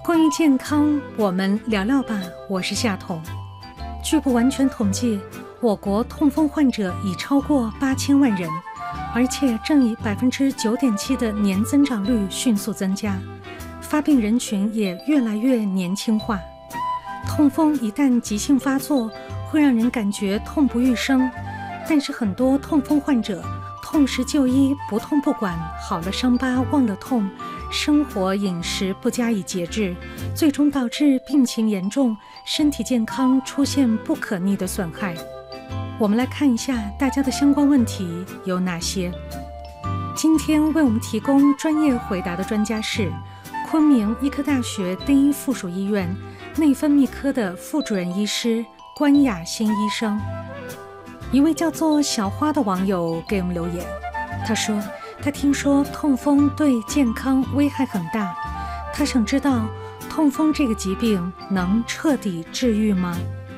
关于健康，我们聊聊吧。我是夏彤。据不完全统计，我国痛风患者已超过8000万人，而且正以9.7%的年增长率迅速增加，发病人群也越来越年轻化。痛风一旦急性发作，会让人感觉痛不欲生，但是很多痛风患者痛时就医，不痛不管，好了伤疤忘了痛，生活饮食不加以节制，最终导致病情严重，身体健康出现不可逆的损害。我们来看一下大家的相关问题有哪些。今天为我们提供专业回答的专家是昆明医科大学第一附属医院内分泌科的副主任医师关雅欣医生。一位叫做小花的网友给我们留言，他说他听说痛风对健康危害很大，他想知道痛风这个疾病能彻底治愈吗？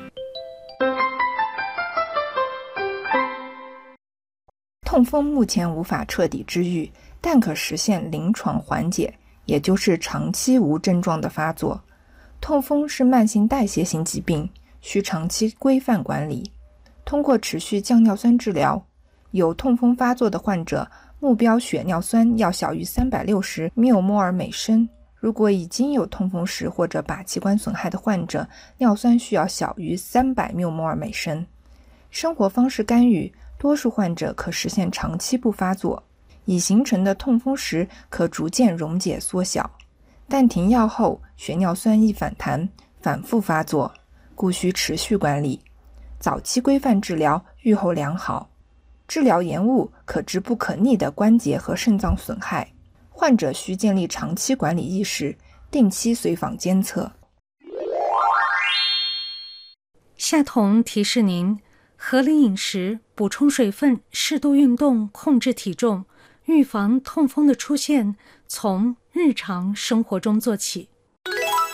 痛风目前无法彻底治愈，但可实现临床缓解，也就是长期无症状的发作。痛风是慢性代谢性疾病，需长期规范管理。通过持续降尿酸治疗，有痛风发作的患者目标血尿酸要小于360缪摩尔每升。如果已经有痛风史或者靶器官损害的患者，尿酸需要小于300缪摩尔每升。生活方式干预，多数患者可实现长期不发作，已形成的痛风石可逐渐溶解缩小。但停药后，血尿酸易反弹，反复发作，故需持续管理。早期规范治疗，预后良好。治疗延误可致不可逆的关节和肾脏损害，患者需建立长期管理意识，定期随访监测。 夏彤提示您，合理饮食、补充水分、适度运动、控制体重，预防痛风的出现，从日常生活中做起。